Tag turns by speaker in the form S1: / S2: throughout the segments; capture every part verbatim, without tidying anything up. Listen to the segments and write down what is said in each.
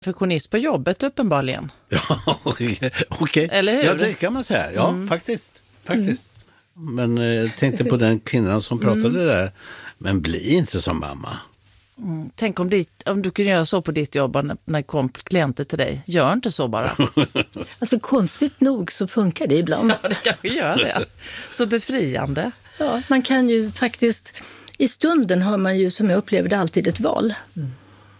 S1: Perfektionist på jobbet uppenbarligen.
S2: Ja, okej. Okay.
S1: Eller hur?
S2: Ja, det kan man säga. Ja, mm. faktiskt. faktiskt. Mm. Men eh, jag tänkte på den kvinnan som pratade mm. där. Men bli inte som mamma.
S1: Mm. Tänk om, dit, om du kunde göra så på ditt jobb när, när kom klienter till dig. Gör inte så bara.
S3: Alltså konstigt nog så funkar det ibland.
S1: Ja, det kanske gör det. Så befriande.
S3: Ja, man kan ju faktiskt... I stunden har man ju, som jag upplever det, alltid ett val. Mm.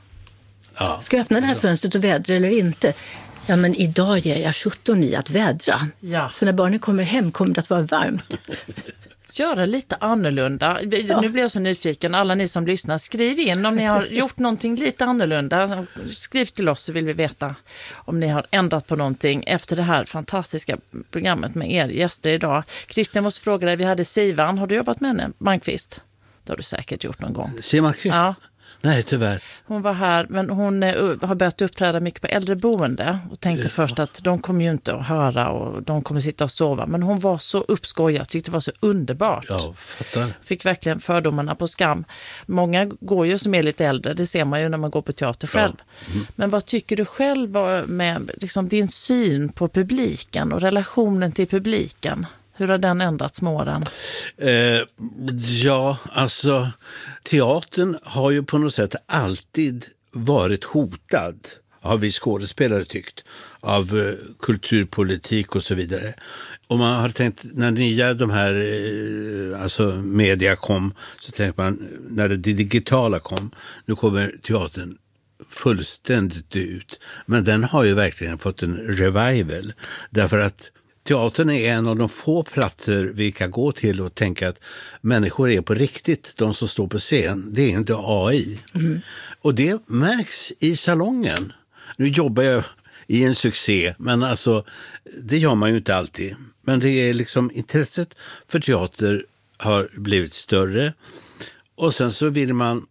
S2: Ja.
S3: Ska jag öppna det här fönstret och vädra eller inte? Ja, men idag ger jag sjutton i att vädra.
S1: Ja.
S3: Så när barnen kommer hem kommer det att vara varmt.
S1: Göra lite annorlunda. Ja. Nu blir jag så nyfiken. Alla ni som lyssnar, skriv in om ni har gjort någonting lite annorlunda. Skriv till oss så vill vi veta om ni har ändrat på någonting efter det här fantastiska programmet med er gäster idag. Christian måste fråga dig, vi hade Sivan. Har du jobbat med henne, Malmqvist? Det har du säkert gjort någon gång.
S2: Sivan Malmqvist?
S1: Ja.
S2: Nej, tyvärr.
S1: Hon var här, men hon uh, har börjat uppträda mycket på äldreboende och tänkte ja. först att de kommer ju inte att höra och de kommer sitta och sova. Men hon var så uppskojad, tyckte det var så underbart.
S2: Ja, fattar.
S1: Fick verkligen fördomarna på skam. Många går ju som är lite äldre, det ser man ju när man går på teater själv. Ja. Mm. Men vad tycker du själv med liksom, din syn på publiken och relationen till publiken? Hur har den ändrats med åren?
S2: Eh, ja, alltså teatern har ju på något sätt alltid varit hotad, har vi skådespelare tyckt, av eh, kulturpolitik och så vidare. Och man har tänkt, när nya de här eh, alltså media kom, så tänkte man, när det digitala kom, nu kommer teatern fullständigt ut. Men den har ju verkligen fått en revival, därför att teatern är en av de få platser vi kan gå till och tänka att människor är på riktigt, de som står på scen. Det är inte A I. Mm. Och det märks i salongen. Nu jobbar jag i en succé, men alltså, det gör man ju inte alltid. Men det är liksom, intresset för teater har blivit större. Och sen så vill man,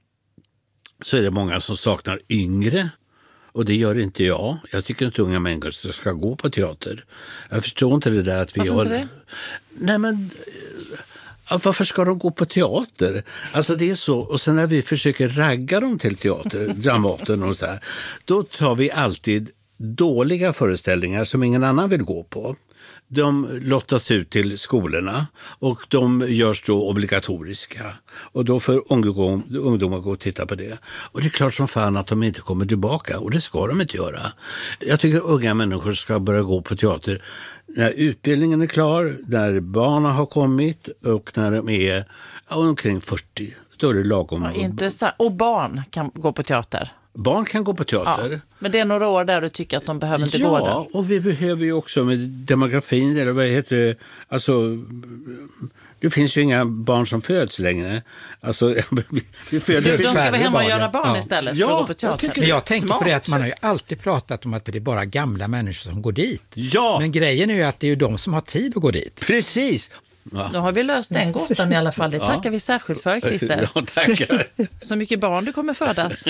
S2: så är det många som saknar yngre. Och det gör inte jag. Jag tycker inte unga människor ska gå på teater. Jag förstår inte det där att vi...
S1: Varför
S2: har...
S1: inte det?
S2: Nej, men... Varför ska de gå på teater? Alltså det är så. Och sen när vi försöker ragga dem till teater, Dramaten och så här, då tar vi alltid dåliga föreställningar som ingen annan vill gå på. De lottas ut till skolorna och de görs då obligatoriska. Och då får ungdomar gå och titta på det. Och det är klart som fan att de inte kommer tillbaka. Och det ska de inte göra. Jag tycker att unga människor ska börja gå på teater när utbildningen är klar, när barnen har kommit och när de är ja, omkring fyrtio. Då är det lagom.
S1: Ja, intressant. Och barn kan gå på teater?
S2: Barn kan gå på teater.
S1: Ja, men det är några år där du tycker att de behöver inte
S2: ja,
S1: gå där.
S2: Ja, och vi behöver ju också med demografin, eller vad heter det, alltså det finns ju inga barn som föds längre. Alltså, vi föder
S1: de ska vara hemma och göra barn
S4: ja.
S1: istället
S2: ja,
S1: för att gå på teater.
S4: Jag men jag tänker Smart. på det att man har ju alltid pratat om att det är bara gamla människor som går dit.
S2: Ja.
S4: Men grejen är ju att det är ju de som har tid att gå dit.
S2: Precis.
S1: Ja. Då har vi löst den gåtan i alla fall. Det tackar ja. vi särskilt för, Christer.
S2: Ja, tackar.
S1: Så mycket barn du kommer födas.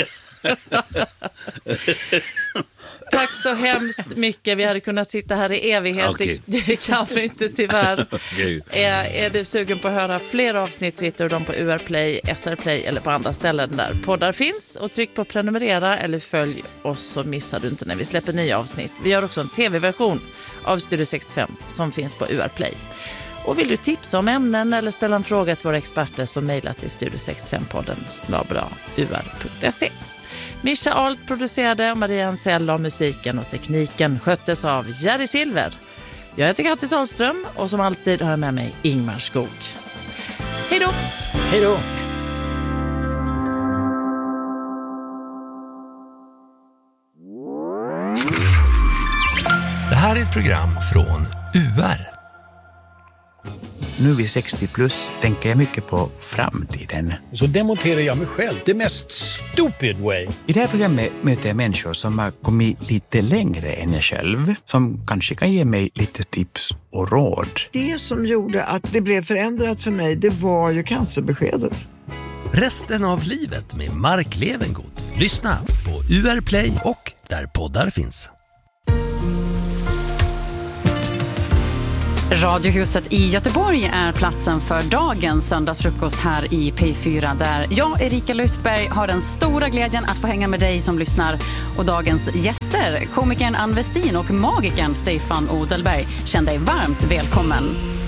S1: Tack så hemskt mycket. Vi hade kunnat sitta här i evighet. Okay. Det, det kan vi inte tyvärr. Okay. Är, är du sugen på att höra fler avsnitt så hittar du dem på U R Play, S R Play eller på andra ställen där poddar finns. Och tryck på prenumerera eller följ oss så missar du inte när vi släpper nya avsnitt. Vi har också en tv-version av Studio sextiofem som finns på U R Play. Och vill du tipsa om ämnen eller ställa en fråga till våra experter så mejla till studio sextiofem-podden snabel-a u r punkt se. Mischa Alt producerade och Maria Ansell av musiken och tekniken sköttes av Jerry Silver. Jag heter Kattis Ahlström och som alltid har jag med mig Ingmar Skog. Hej då!
S4: Hej då!
S5: Det här är ett program från U R.
S6: Nu vid sextio plus tänker jag mycket på framtiden.
S7: Så demonterar jag mig själv, det mest stupid way.
S6: I det här programmet möter jag människor som har kommit lite längre än jag själv. Som kanske kan ge mig lite tips och råd.
S8: Det som gjorde att det blev förändrat för mig, det var ju cancerbeskedet.
S5: Resten av livet med Mark Levengood. Lyssna på U R Play och där poddar finns.
S9: Radiohuset i Göteborg är platsen för dagens söndagsfrukost här i P fyra, där jag, Erika Lutberg, har den stora glädjen att få hänga med dig som lyssnar. Och dagens gäster, komikern Ann Westin och magikern Stefan Odelberg, känn dig varmt välkommen.